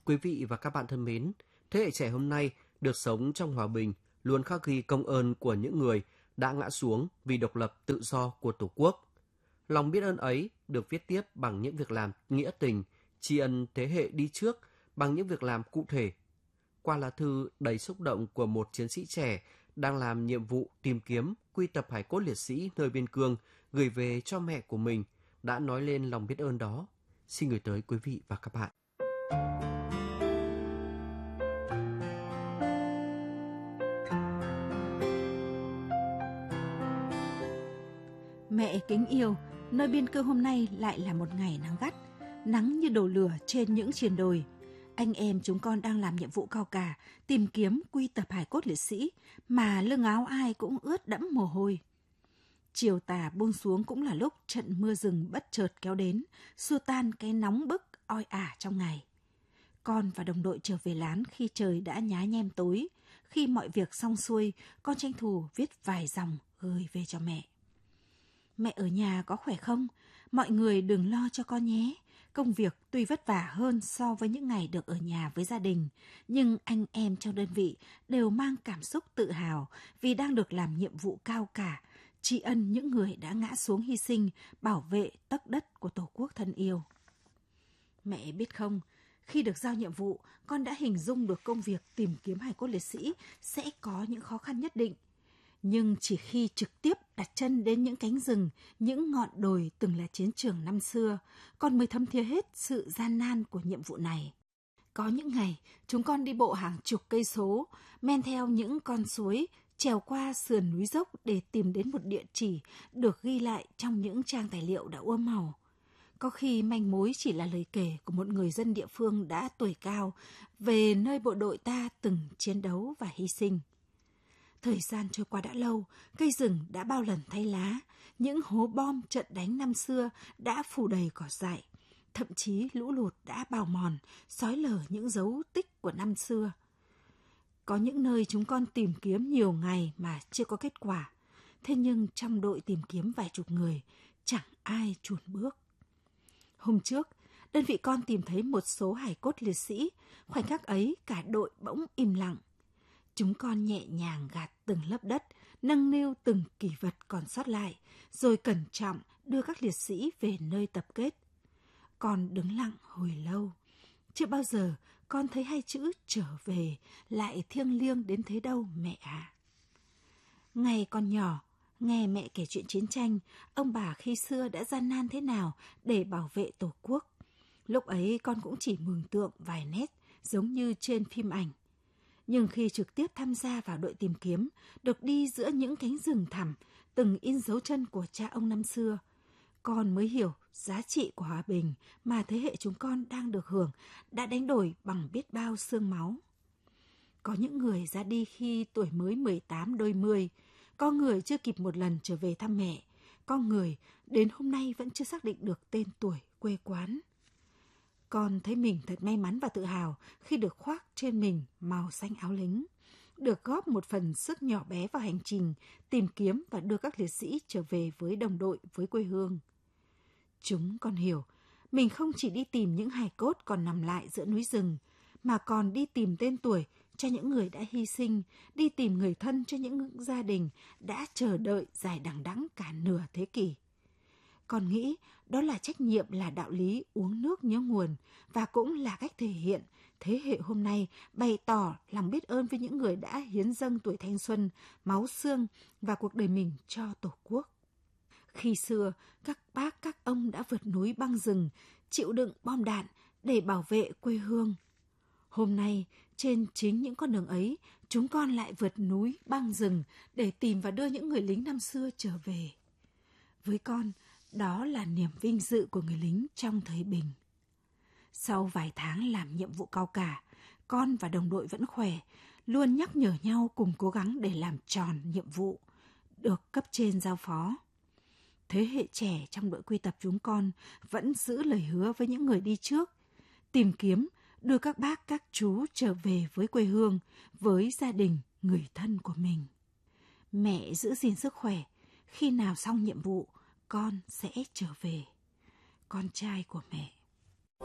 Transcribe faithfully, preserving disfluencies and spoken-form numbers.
Quý vị và các bạn thân mến, thế hệ trẻ hôm nay được sống trong hòa bình luôn khắc ghi công ơn của những người đã ngã xuống vì độc lập tự do của Tổ quốc. Lòng biết ơn ấy được viết tiếp bằng những việc làm nghĩa tình, tri ân thế hệ đi trước bằng những việc làm cụ thể. Qua lá thư đầy xúc động của một chiến sĩ trẻ đang làm nhiệm vụ tìm kiếm quy tập hài cốt liệt sĩ nơi biên cương gửi về cho mẹ của mình đã nói lên lòng biết ơn đó. Xin gửi tới quý vị và các bạn. Mẹ kính yêu, nơi biên cương hôm nay lại là một ngày nắng gắt, nắng như đổ lửa trên những triền đồi. Anh em chúng con đang làm nhiệm vụ cao cả, tìm kiếm quy tập hài cốt liệt sĩ, mà lưng áo ai cũng ướt đẫm mồ hôi. Chiều tà buông xuống cũng là lúc trận mưa rừng bất chợt kéo đến, xua tan cái nóng bức oi ả trong ngày. Con và đồng đội trở về lán khi trời đã nhá nhem tối. Khi mọi việc xong xuôi, con tranh thủ viết vài dòng gửi về cho mẹ. Mẹ ở nhà có khỏe không? Mọi người đừng lo cho con nhé. Công việc tuy vất vả hơn so với những ngày được ở nhà với gia đình, nhưng anh em trong đơn vị đều mang cảm xúc tự hào vì đang được làm nhiệm vụ cao cả, tri ân những người đã ngã xuống hy sinh, bảo vệ tấc đất của Tổ quốc thân yêu. Mẹ biết không, khi được giao nhiệm vụ, con đã hình dung được công việc tìm kiếm hài cốt liệt sĩ sẽ có những khó khăn nhất định. Nhưng chỉ khi trực tiếp đặt chân đến những cánh rừng, những ngọn đồi từng là chiến trường năm xưa, con mới thấm thía hết sự gian nan của nhiệm vụ này. Có những ngày, chúng con đi bộ hàng chục cây số, men theo những con suối, trèo qua sườn núi dốc để tìm đến một địa chỉ được ghi lại trong những trang tài liệu đã úa màu. Có khi manh mối chỉ là lời kể của một người dân địa phương đã tuổi cao về nơi bộ đội ta từng chiến đấu và hy sinh. Thời gian trôi qua đã lâu, cây rừng đã bao lần thay lá, những hố bom trận đánh năm xưa đã phủ đầy cỏ dại, thậm chí lũ lụt đã bào mòn, xói lở những dấu tích của năm xưa. Có những nơi chúng con tìm kiếm nhiều ngày mà chưa có kết quả, thế nhưng trong đội tìm kiếm vài chục người, chẳng ai chùn bước. Hôm trước, đơn vị con tìm thấy một số hài cốt liệt sĩ, khoảnh khắc ấy cả đội bỗng im lặng. Chúng con nhẹ nhàng gạt từng lớp đất, nâng niu từng kỷ vật còn sót lại, rồi cẩn trọng đưa các liệt sĩ về nơi tập kết. Con đứng lặng hồi lâu. Chưa bao giờ con thấy hai chữ trở về lại thiêng liêng đến thế đâu mẹ à. Ngày còn nhỏ, nghe mẹ kể chuyện chiến tranh, ông bà khi xưa đã gian nan thế nào để bảo vệ Tổ quốc. Lúc ấy con cũng chỉ mường tượng vài nét giống như trên phim ảnh. Nhưng khi trực tiếp tham gia vào đội tìm kiếm, được đi giữa những cánh rừng thẳm, từng in dấu chân của cha ông năm xưa, con mới hiểu giá trị của hòa bình mà thế hệ chúng con đang được hưởng đã đánh đổi bằng biết bao xương máu. Có những người ra đi khi tuổi mới mười tám đôi mươi, có người chưa kịp một lần trở về thăm mẹ, có người đến hôm nay vẫn chưa xác định được tên tuổi quê quán. Con thấy mình thật may mắn và tự hào khi được khoác trên mình màu xanh áo lính, được góp một phần sức nhỏ bé vào hành trình tìm kiếm và đưa các liệt sĩ trở về với đồng đội, với quê hương. Chúng con hiểu, mình không chỉ đi tìm những hài cốt còn nằm lại giữa núi rừng, mà còn đi tìm tên tuổi cho những người đã hy sinh, đi tìm người thân cho những gia đình đã chờ đợi dài đằng đẵng cả nửa thế kỷ. Con nghĩ đó là trách nhiệm, là đạo lý uống nước nhớ nguồn và cũng là cách thể hiện thế hệ hôm nay bày tỏ lòng biết ơn với những người đã hiến dâng tuổi thanh xuân, máu xương và cuộc đời mình cho Tổ quốc. Khi xưa, các bác các ông đã vượt núi băng rừng, chịu đựng bom đạn để bảo vệ quê hương. Hôm nay, trên chính những con đường ấy, chúng con lại vượt núi băng rừng để tìm và đưa những người lính năm xưa trở về. Với con, đó là niềm vinh dự của người lính trong thời bình. Sau vài tháng làm nhiệm vụ cao cả, con và đồng đội vẫn khỏe, luôn nhắc nhở nhau cùng cố gắng để làm tròn nhiệm vụ được cấp trên giao phó. Thế hệ trẻ trong đội quy tập chúng con vẫn giữ lời hứa với những người đi trước, tìm kiếm, đưa các bác các chú trở về với quê hương, với gia đình, người thân của mình. Mẹ giữ gìn sức khỏe, khi nào xong nhiệm vụ, con sẽ trở về. Con trai của mẹ.